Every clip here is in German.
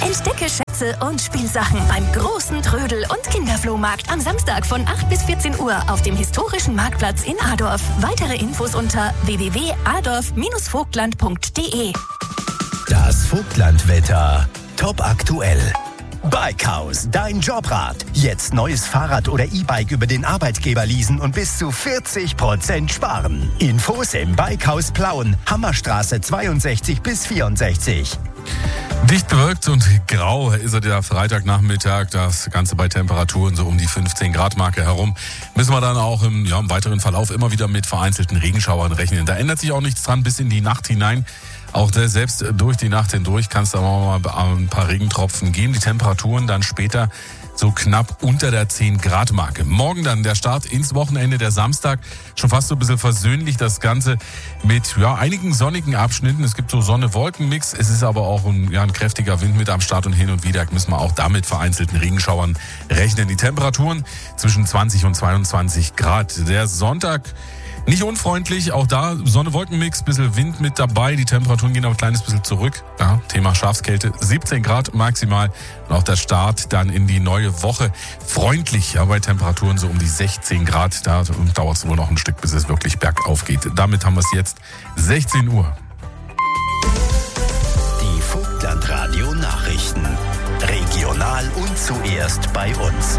Entdecke Schätze und Spielsachen beim großen Trödel- und Kinderflohmarkt am Samstag von 8 bis 14 Uhr auf dem historischen Marktplatz in Adorf. Weitere Infos unter www.adorf-vogtland.de. Das Vogtlandwetter. Top aktuell. Bikehaus, dein Jobrad. Jetzt neues Fahrrad oder E-Bike über den Arbeitgeber leasen und bis zu 40% sparen. Infos im Bikehaus Plauen, Hammerstraße 62 bis 64. Dicht bewölkt und grau ist er der Freitagnachmittag. Das Ganze bei Temperaturen so um die 15 Grad Marke herum. Müssen wir dann auch im weiteren Verlauf immer wieder mit vereinzelten Regenschauern rechnen. Da ändert sich auch nichts dran bis in die Nacht hinein. Auch selbst durch die Nacht hindurch kann es da mal ein paar Regentropfen geben. Die Temperaturen dann später so knapp unter der 10-Grad-Marke. Morgen dann der Start ins Wochenende, der Samstag. Schon fast so ein bisschen versöhnlich, das Ganze mit einigen sonnigen Abschnitten. Es gibt so Sonne-Wolken-Mix. Es ist aber auch ein kräftiger Wind mit am Start und hin und wieder müssen wir auch damit vereinzelten Regenschauern rechnen. Die Temperaturen zwischen 20 und 22 Grad. Der Sonntag nicht unfreundlich, auch da Sonne-Wolken-Mix, bisschen Wind mit dabei. Die Temperaturen gehen aber ein kleines bisschen zurück. Ja, Thema Schafskälte, 17 Grad maximal. Und auch der Start dann in die neue Woche freundlich, bei Temperaturen so um die 16 Grad. Da dauert es wohl noch ein Stück, bis es wirklich bergauf geht. Damit haben wir es jetzt 16 Uhr. Die Vogtlandradio Nachrichten. Regional und zuerst bei uns.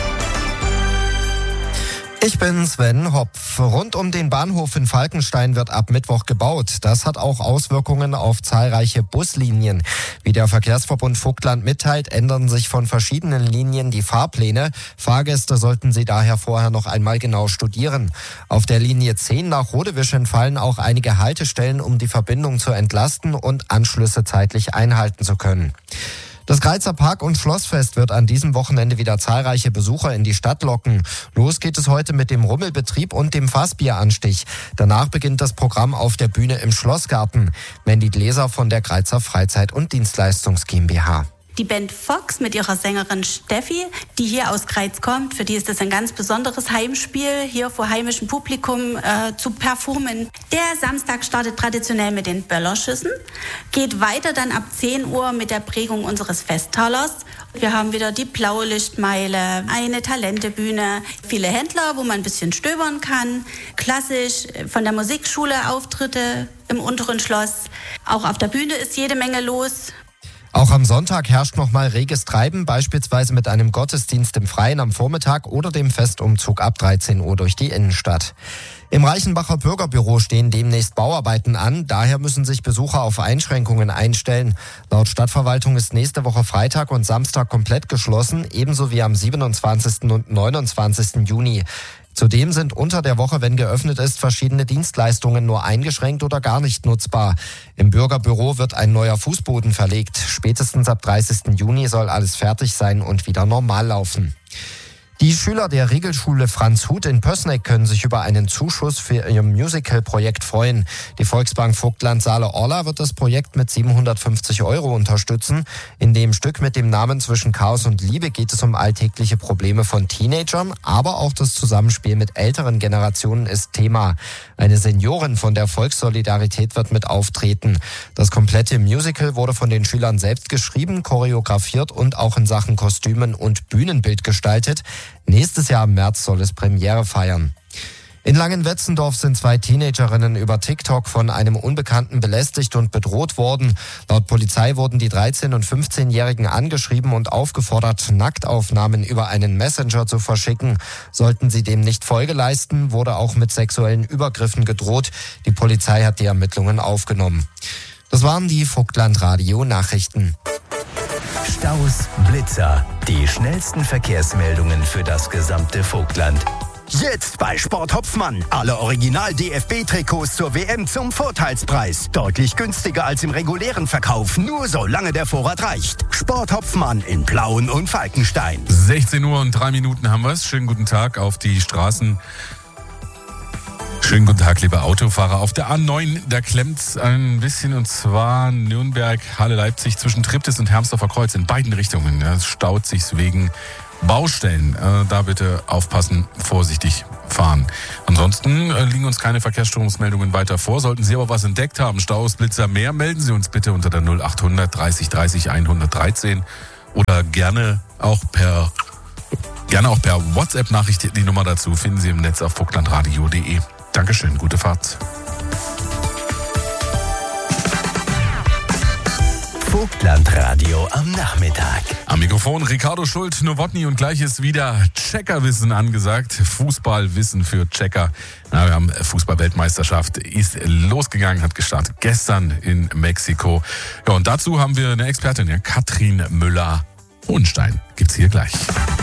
Ich bin Sven Hopf. Rund um den Bahnhof in Falkenstein wird ab Mittwoch gebaut. Das hat auch Auswirkungen auf zahlreiche Buslinien. Wie der Verkehrsverbund Vogtland mitteilt, ändern sich von verschiedenen Linien die Fahrpläne. Fahrgäste sollten sie daher vorher noch einmal genau studieren. Auf der Linie 10 nach Rodewisch entfallen auch einige Haltestellen, um die Verbindung zu entlasten und Anschlüsse zeitlich einhalten zu können. Das Greizer Park- und Schlossfest wird an diesem Wochenende wieder zahlreiche Besucher in die Stadt locken. Los geht es heute mit dem Rummelbetrieb und dem Fassbieranstich. Danach beginnt das Programm auf der Bühne im Schlossgarten. Mandy Gläser von der Greizer Freizeit- und Dienstleistungs GmbH. Die Band Fox mit ihrer Sängerin Steffi, die hier aus Greiz kommt, für die ist das ein ganz besonderes Heimspiel, hier vor heimischem Publikum zu performen. Der Samstag startet traditionell mit den Böllerschüssen, geht weiter dann ab 10 Uhr mit der Prägung unseres Festtalers. Wir haben wieder die Blaulichtmeile, eine Talentebühne, viele Händler, wo man ein bisschen stöbern kann. Klassisch von der Musikschule Auftritte im unteren Schloss. Auch auf der Bühne ist jede Menge los. Auch am Sonntag herrscht nochmal reges Treiben, beispielsweise mit einem Gottesdienst im Freien am Vormittag oder dem Festumzug ab 13 Uhr durch die Innenstadt. Im Reichenbacher Bürgerbüro stehen demnächst Bauarbeiten an, daher müssen sich Besucher auf Einschränkungen einstellen. Laut Stadtverwaltung ist nächste Woche Freitag und Samstag komplett geschlossen, ebenso wie am 27. und 29. Juni. Zudem sind unter der Woche, wenn geöffnet ist, verschiedene Dienstleistungen nur eingeschränkt oder gar nicht nutzbar. Im Bürgerbüro wird ein neuer Fußboden verlegt. Spätestens ab 30. Juni soll alles fertig sein und wieder normal laufen. Die Schüler der Regelschule Franz Huth in Pößneck können sich über einen Zuschuss für ihr Musical-Projekt freuen. Die Volksbank Vogtland Saale-Orla wird das Projekt mit 750 € unterstützen. In dem Stück mit dem Namen Zwischen Chaos und Liebe geht es um alltägliche Probleme von Teenagern, aber auch das Zusammenspiel mit älteren Generationen ist Thema. Eine Seniorin von der Volkssolidarität wird mit auftreten. Das komplette Musical wurde von den Schülern selbst geschrieben, choreografiert und auch in Sachen Kostümen und Bühnenbild gestaltet. Nächstes Jahr im März soll es Premiere feiern. In Langenwetzendorf sind 2 Teenagerinnen über TikTok von einem Unbekannten belästigt und bedroht worden. Laut Polizei wurden die 13- und 15-Jährigen angeschrieben und aufgefordert, Nacktaufnahmen über einen Messenger zu verschicken. Sollten sie dem nicht Folge leisten, wurde auch mit sexuellen Übergriffen gedroht. Die Polizei hat die Ermittlungen aufgenommen. Das waren die Vogtland-Radio-Nachrichten. Staus, Blitzer, die schnellsten Verkehrsmeldungen für das gesamte Vogtland. Jetzt bei Sport Hopfmann. Alle Original-DFB-Trikots zur WM zum Vorteilspreis. Deutlich günstiger als im regulären Verkauf, nur solange der Vorrat reicht. Sport Hopfmann in Plauen und Falkenstein. 16 Uhr und 3 Minuten haben wir es. Schönen guten Tag auf die Straßen. Schönen guten Tag, liebe Autofahrer. Auf der A9, da klemmt's ein bisschen, und zwar Nürnberg, Halle, Leipzig zwischen Triptis und Hermsdorfer Kreuz in beiden Richtungen. Ja, es staut sich wegen Baustellen, da bitte aufpassen, vorsichtig fahren. Ansonsten liegen uns keine Verkehrsstörungsmeldungen weiter vor. Sollten Sie aber was entdeckt haben, Staus, Blitzer, mehr, melden Sie uns bitte unter der 0800 30 30 113 oder gerne auch per WhatsApp-Nachricht. Die Nummer dazu finden Sie im Netz auf vogtlandradio.de. Dankeschön, gute Fahrt. Vogtlandradio am Nachmittag. Am Mikrofon Ricardo Schult, Nowotny und gleich ist wieder Checkerwissen angesagt. Fußballwissen für Checker. Wir haben Fußball-Weltmeisterschaft, ist losgegangen, hat gestartet gestern in Mexiko. Ja, und dazu haben wir eine Expertin, Katrin Müller-Hohenstein. Gibt's hier gleich.